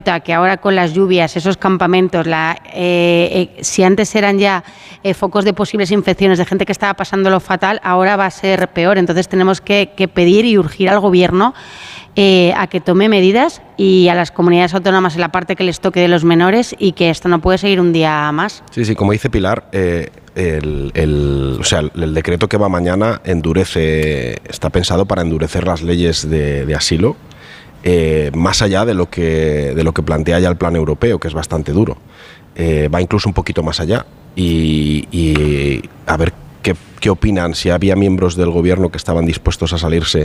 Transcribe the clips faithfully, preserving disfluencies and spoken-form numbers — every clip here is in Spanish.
que ahora con las lluvias, esos campamentos, la, eh, eh, si antes eran ya eh, focos de posibles infecciones de gente que estaba pasándolo fatal, ahora va a ser peor. Entonces tenemos que, que pedir y urgir al Gobierno eh, a que tome medidas y a las comunidades autónomas en la parte que les toque de los menores, y que esto no puede seguir un día más. Sí, sí, como dice Pilar, eh, el, el, o sea, el decreto que va mañana endurece, está pensado para endurecer las leyes de, de asilo. Eh, más allá de lo que de lo que plantea ya el plan europeo, que es bastante duro. Eh, va incluso un poquito más allá y, y a ver qué, qué opinan, si había miembros del gobierno que estaban dispuestos a salirse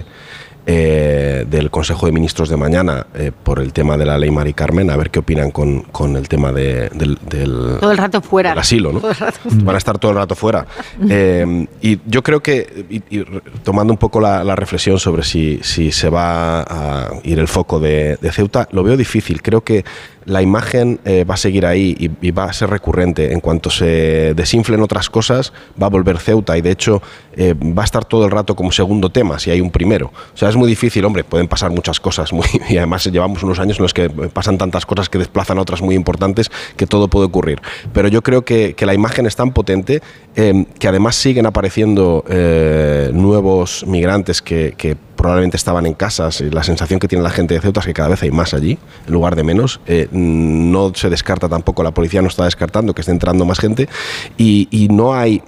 eh, del Consejo de Ministros de mañana eh, por el tema de la ley Mari Carmen, a ver qué opinan con, con el tema de, del, del, todo el rato fuera. del asilo, ¿no? Van a estar todo el rato fuera. Eh, y yo creo que, y, y tomando un poco la, la reflexión sobre si, si se va a ir el foco de, de Ceuta, lo veo difícil. Creo que la imagen eh, va a seguir ahí y, y va a ser recurrente. En cuanto se desinflen otras cosas, va a volver Ceuta, y de hecho eh, va a estar todo el rato como segundo tema, si hay un primero. O sea, es muy difícil, hombre, pueden pasar muchas cosas, muy, y además llevamos unos años en los que pasan tantas cosas que desplazan a otras muy importantes, que todo puede ocurrir. Pero yo creo que, que la imagen es tan potente eh, que además siguen apareciendo eh, nuevos migrantes que, que probablemente estaban en casas, y la sensación que tiene la gente de Ceuta es que cada vez hay más allí, en lugar de menos. Eh, no se descarta tampoco, la policía no está descartando que esté entrando más gente, y, y no hay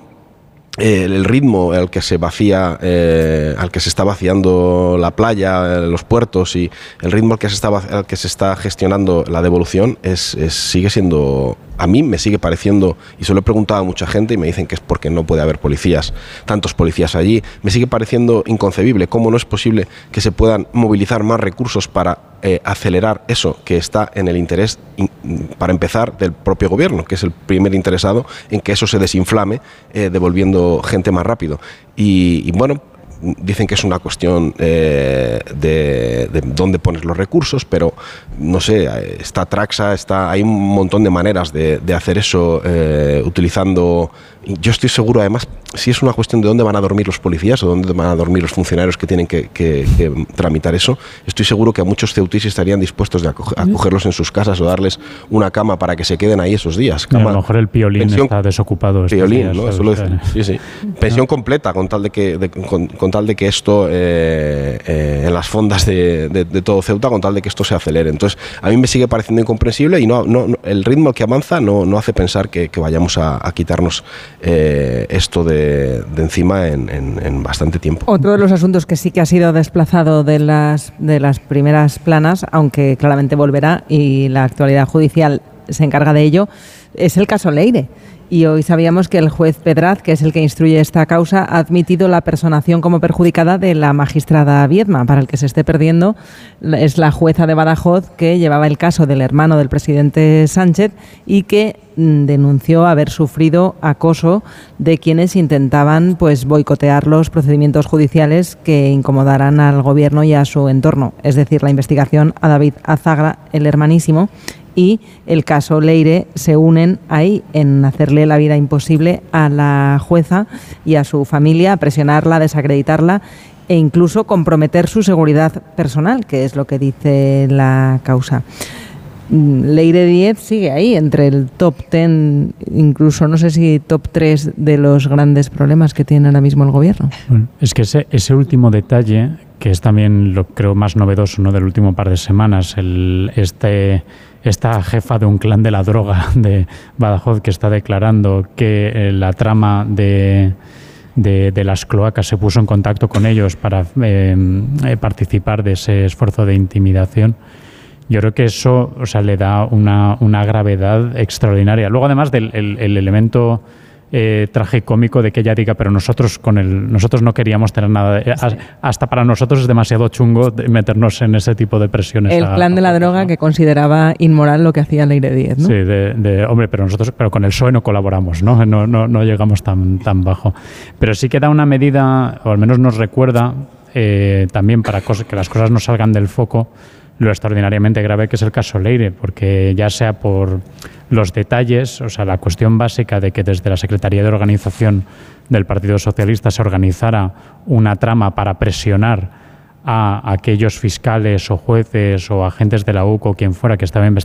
eh, el ritmo al que se vacía, eh, al que se está vaciando la playa, eh, los puertos, y el ritmo al que se está, al que se está gestionando la devolución es, es sigue siendo, a mí me sigue pareciendo, y se lo he preguntado a mucha gente y me dicen que es porque no puede haber policías, tantos policías allí, me sigue pareciendo inconcebible cómo no es posible que se puedan movilizar más recursos para eh, acelerar eso que está en el interés, in, para empezar, del propio gobierno, que es el primer interesado en que eso se desinflame, eh, devolviendo gente más rápido. Y, y bueno, dicen que es una cuestión eh, de, de dónde pones los recursos, pero no sé, está Traxa, está, hay un montón de maneras de, de hacer eso eh, utilizando. Yo estoy seguro, además, si es una cuestión de dónde van a dormir los policías o dónde van a dormir los funcionarios que tienen que, que, que tramitar eso, estoy seguro que a muchos ceutíes estarían dispuestos de acoger, a acogerlos en sus casas o darles una cama para que se queden ahí esos días. Cama, a lo mejor el Piolín pensión, está desocupado. Piolín, días, ¿no? Eso lo decía. Sí, sí. Pensión completa, con tal de que, de, con, con tal de que esto, eh, eh, en las fondas de, de, de todo Ceuta, con tal de que esto se acelere. Entonces, a mí me sigue pareciendo incomprensible, y no, no, no el ritmo que avanza no, no hace pensar que, que vayamos a, a quitarnos eh, esto de, de encima en, en, en bastante tiempo. Otro de los asuntos que sí que ha sido desplazado de las, de las primeras planas, aunque claramente volverá y la actualidad judicial se encarga de ello, es el caso Leire. Y hoy sabíamos que el juez Pedraz, que es el que instruye esta causa, ha admitido la personación como perjudicada de la magistrada Viedma. Para el que se esté perdiendo, es la jueza de Badajoz que llevaba el caso del hermano del presidente Sánchez y que denunció haber sufrido acoso de quienes intentaban pues boicotear los procedimientos judiciales que incomodaran al gobierno y a su entorno. Es decir, la investigación a David Azagra, el hermanísimo, y el caso Leire se unen ahí en hacerle la vida imposible a la jueza y a su familia, a presionarla, a desacreditarla e incluso comprometer su seguridad personal, que es lo que dice la causa. Leire Díez sigue ahí entre el top ten, incluso no sé si top tres de los grandes problemas que tiene ahora mismo el gobierno. Bueno, es que ese, ese último detalle, que es también lo creo más novedoso, ¿no?, del último par de semanas, el este esta jefa de un clan de la droga de Badajoz que está declarando que eh, la trama de, de, de las cloacas se puso en contacto con ellos para eh, eh, participar de ese esfuerzo de intimidación. Yo creo que eso, o sea, le da una, una gravedad extraordinaria. Luego, además del el, el elemento eh, tragicómico de que ella diga, pero nosotros con el nosotros no queríamos tener nada. De, sí. Hasta para nosotros es demasiado chungo meternos en ese tipo de presiones. El a, clan de la a, droga, ¿no?, que consideraba inmoral lo que hacía Leire Díez, ¿no? Sí, de, de hombre, pero nosotros, pero con el P S O E no colaboramos, ¿no? No, no, no llegamos tan, tan bajo. Pero sí que da una medida, o al menos nos recuerda eh, también para cosas, que las cosas no salgan del foco, lo extraordinariamente grave que es el caso Leire, porque ya sea por los detalles, o sea, la cuestión básica de que desde la Secretaría de Organización del Partido Socialista se organizara una trama para presionar a aquellos fiscales o jueces o agentes de la U C o quien fuera que estaba investigando